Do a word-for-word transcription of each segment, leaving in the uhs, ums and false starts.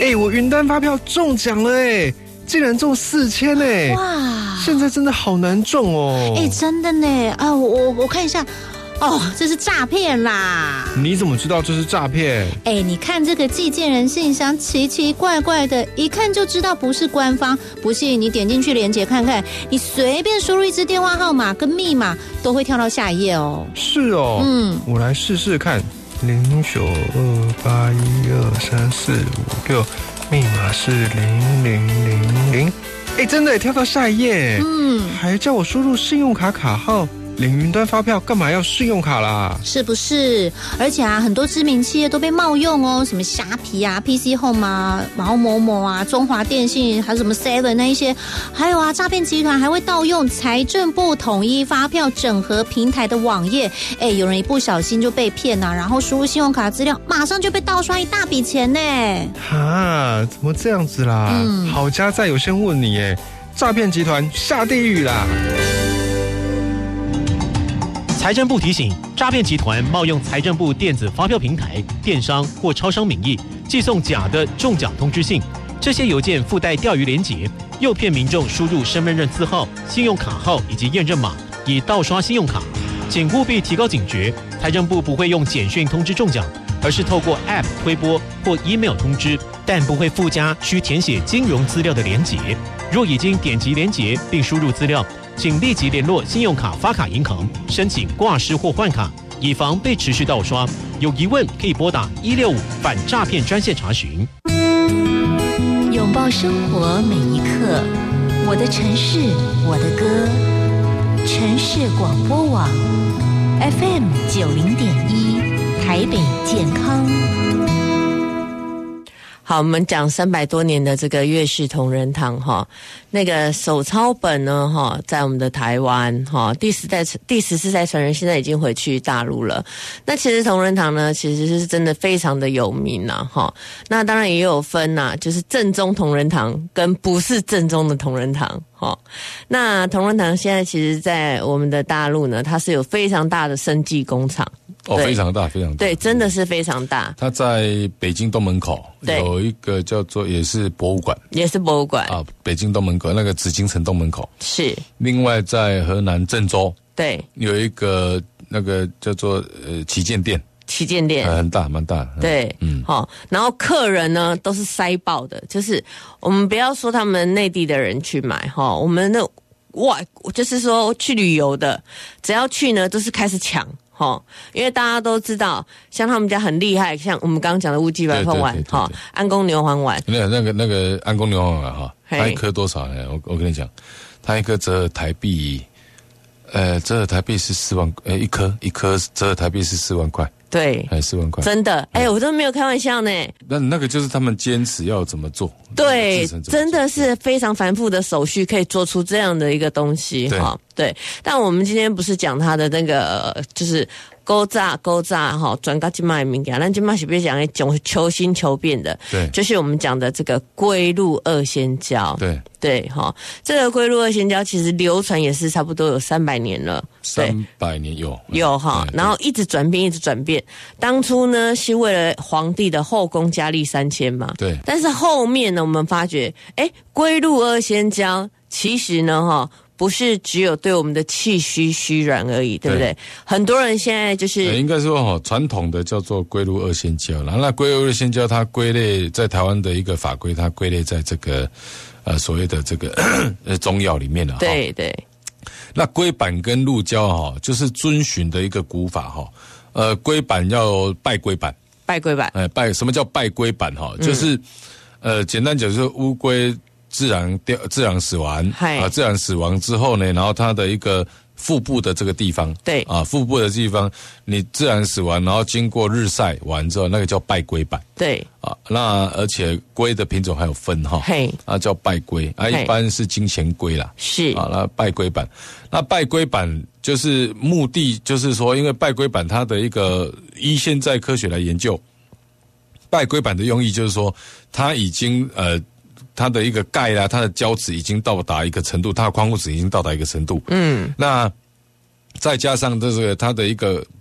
哎、欸，我云端发票中奖了哎、欸，竟然中四千哎！哇，现在真的好难中哦。 哎、欸，真的呢啊，我我我看一下。哦，这是诈骗啦！ 你怎么知道这是诈骗？ 哎，你看这个寄件人信箱奇奇怪怪的，一看就知道不是官方。不信你点进去连结看看，你随便输入一支电话号码跟密码，都会跳到下一页哦。 是哦，嗯，我来试试看。零九二八一二三四五六，密码是零零零零。哎，真的也跳到下一页，嗯，还叫我输入信用卡卡号。领云端发票干嘛要信用卡啦？ 是不是？而且啊，很多知名企业都被冒用哦，什么虾皮啊、P C Home 啊、然后某某啊、中华电信，还有什么 Seven 那一些，还有啊，诈骗集团还会盗用财政部统一发票整合平台的网页，哎，有人一不小心就被骗啊，然后输入信用卡资料，马上就被盗刷一大笔钱呢。 哈，怎么这样子啦？嗯，好家在有先问你，哎，诈骗集团下地狱啦！ 财政部提醒：诈骗集团冒用财政部电子发票平台、电商或超商名义，寄送假的中奖通知信。这些邮件附带钓鱼连结，诱骗民众输入身份证字号、信用卡号以及验证码，以盗刷信用卡。请务必提高警觉。财政部不会用简讯通知中奖，而是透过 App 推播或 email 通知，但不会附加需填写金融资料的连结。若已经点击连结并输入资料，请立即联络信用卡发卡银行申请挂失或换卡，以防被持续盗刷。有疑问可以拨打一六五反诈骗专线查询。 拥抱生活每一刻，我的城市，我的歌。城市广播网 F M 九零点一，台北健康。 好，我们讲三百多年的这个岳氏同仁堂哈，那个手抄本呢哈，在我们的台湾哈，第十代第十四代传人现在已经回去大陆了。那其实同仁堂呢，其实是真的非常的有名呐哈。那当然也有分呐，就是正宗同仁堂跟不是正宗的同仁堂哈。那同仁堂现在其实在我们的大陆呢，它是有非常大的生技工厂。 哦，非常大，非常大， 对，真的是非常大。 它在北京东门口有一个叫做也是博物馆， 也是博物馆啊，北京东门口那个紫禁城东门口是。 另外在河南郑州， 对， 有一个那个叫做呃旗舰店， 旗舰店、 呃、很大，蛮大的。 对，嗯，好，然后客人呢都是塞爆的，就是我们不要说他们内地的人去买哈，我们的哇，就是说去旅游的，只要去呢都是开始抢。齁，因为大家都知道，像他们家很厉害，像我们刚刚讲的乌鸡白凤丸，齁，安宫牛黄丸。 那那个那个安宫牛黄丸哈，它一颗多少呢？我我跟你讲，它一颗折合台币，呃，折合台币是四万，呃，一颗一颗折合台币是四万块。 对， 还四万块， 真的，哎、欸，我都没有开玩笑呢。 那那个就是他们坚持要怎么做， 对，真的是非常繁复的手续，可以做出这样的一个东西哈。对，但我们今天不是讲它的那个，就是勾炸勾炸哈，转到今麦物件，咱今麦是不是讲一种求新求变的？ 对， 就是我们讲的这个龟鹿二仙胶。 对对哈，这个龟鹿二仙胶其实流传也是差不多有三百年了， 三百年有有哈，然后一直转变，一直转变。当初呢是为了皇帝的后宫佳丽三千嘛， 对。 但是后面呢，我们发觉，哎，龟鹿二仙胶其实呢，哈。不是只有对我们的气虚虚软而已，对不对？对，很多人现在就是、 呃、应该说哈，传统的叫做龟鹿二仙胶，然后那龟鹿二仙胶它归类在台湾的一个法规，它归类在这个呃所谓的这个呃中药里面了。 对对。 那龟板跟鹿胶哈，就是遵循的一个古法哈。呃，龟板要拜龟板， 拜龟板。 哎，拜什么叫拜龟板哈？就是、嗯、呃，简单讲就是乌龟。自然掉，自然死亡啊！自然死亡之后呢，然后它的一个腹部的这个地方， 对啊，腹部的地方，你自然死亡，然后经过日晒完之后，那个叫拜龟板， 对啊。那而且龟的品种还有分哈， 嘿， 啊叫拜龟啊，一般是金钱龟啦， 是啊。那拜龟板，那拜龟板就是目的就是说，因为拜龟板它的一个依现在科学来研究，拜龟板的用意就是说，它已经呃。它的一个钙啦，它的胶质已经到达一个程度，它的矿物质已经到达一个程度。嗯，那再加上这个它的一个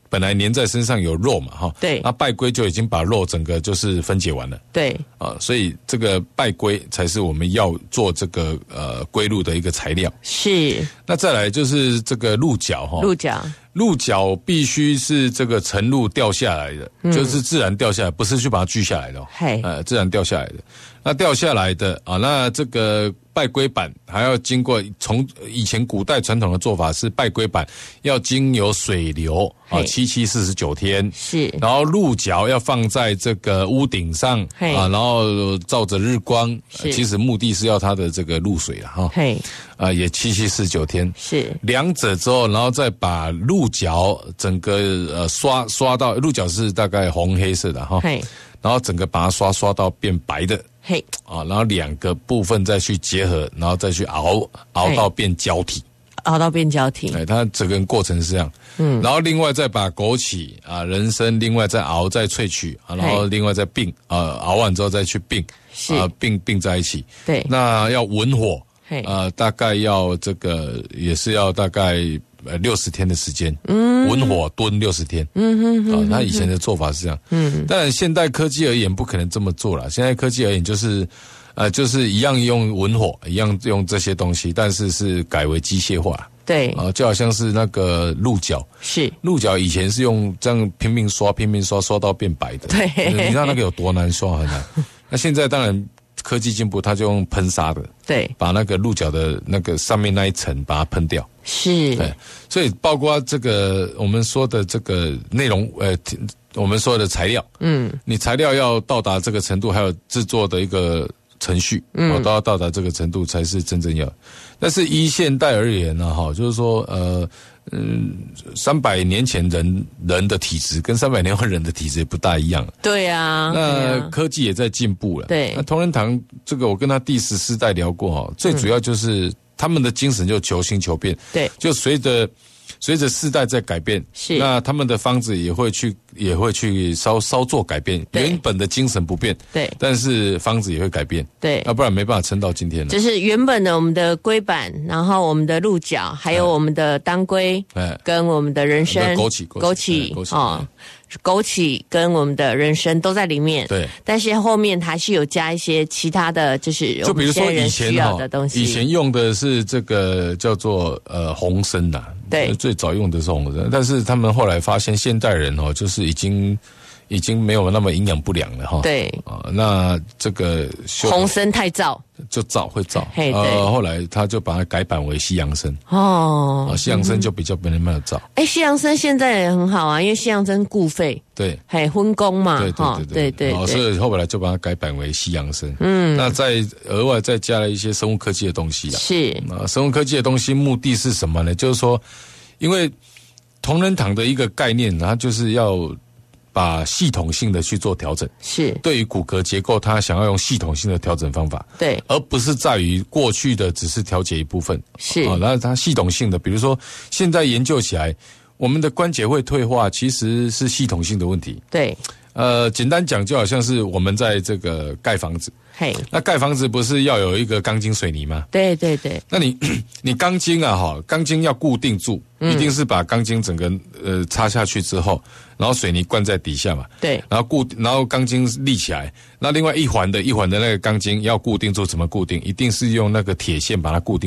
本来粘在身上有肉嘛，哈， 对， 那拜龟就已经把肉整个就是分解完了， 对， 啊，所以这个拜龟才是我们要做这个呃龟鹿的一个材料。 是。 那再来就是这个鹿角哈， 鹿角， 鹿角必须是这个晨鹿掉下来的，嗯、就是自然掉下来，不是去把它锯下来的、哦， 嘿， 呃，自然掉下来的。那掉下来的啊，那这个拜龟板还要经过从以前古代传统的做法是拜龟板要经由水流啊，七七四十九天是， 然后鹿角要放在这个屋顶上啊，然后照着日光，其实目的是要它的这个露水了哈，嘿，啊也七七四十九天是两者之后，然后再把鹿角整个呃刷刷到鹿角是大概红黑色的哈，嘿，然后整个把它刷刷到变白的。嘿，啊，然后两个部分再去结合，然后再去熬，熬到变胶体， 熬到变胶体。 哎，它整个过程是这样。嗯，然后另外再把枸杞啊、人参，另外再熬、再萃取啊，然后另外再并啊，熬完之后再去并，啊，并并在一起。对，那要文火，呃，大概要这个也是要大概。呃，六十天的时间，嗯，文火炖六十天，嗯哼哼，啊，他以前的做法是这样，嗯，当然现代科技而言不可能这么做了，现在科技而言就是，呃，就是一样用文火，一样用这些东西，但是是改为机械化， 对， 啊，就好像是那个鹿角， 是鹿角以前是用这样拼命刷，拼命刷，刷到变白的， 对， 你知道那个有多难刷很难，那现在当然。科技进步，它就用喷砂的， 对， 把那个鹿角的那个上面那一层把它喷掉， 是， 对，所以包括这个我们说的这个内容，呃，我们说的材料，嗯，你材料要到达这个程度，还有制作的一个程序，嗯，哦，都要到达这个程度才是真正要。但是依现代而言呢，哈，就是说，呃。嗯，三百年前人人的体质跟三百年后人的体质也不大一样。 对啊， 那科技也在进步了。 对， 那同仁堂这个，我跟他第十四代聊过哈，最主要就是他们的精神就求新求变。 对， 就随着随着世代在改变， 是那他们的方子也会去也会去稍稍做改变，原本的精神不变， 对， 但是方子也会改变， 对， 要不然没办法撑到今天了。 就是原本的我们的龟板，然后我们的鹿角，还有我们的当归，哎，跟我们的人参、 枸杞、 枸杞哦。枸杞跟我们的人参都在里面， 对， 但是后面还是有加一些其他的，就是就比如说以前的东西， 以前用的是这个叫做呃红参呐， 对， 最早用的是红参，但是他们后来发现现代人哦，就是已经已经没有那么营养不良了哈， 对啊，那这个红参太燥。 就燥会燥， 嘿， 呃，后来他就把它改版为西洋参哦，西洋参就比较没那么燥。 哎，西洋参现在也很好啊，因为西洋参固肺， 对， 嘿，分工嘛， 对对对对对，所以后来就把它改版为西洋参。嗯，那再额外再加了一些生物科技的东西啊， 是啊，生物科技的东西目的是什么呢？就是说，因为同仁堂的一个概念，它就是要。把系统性的去做调整， 是对于骨骼结构，它想要用系统性的调整方法， 对， 而不是在于过去的只是调节一部分， 是啊，然后它系统性的，比如说现在研究起来，我们的关节会退化，其实是系统性的问题， 对， 呃，简单讲就好像是我们在这个盖房子。 嘿， 那盖房子不是要有一个钢筋水泥吗？ 对对对。 那你你钢筋啊，哈，钢筋要固定住，嗯、一定是把钢筋整个呃插下去之后，然后水泥灌在底下嘛。 对。 然后固，然后钢筋立起来。那另外一环的一环的那个钢筋要固定住，怎么固定？一定是用那个铁线把它固定。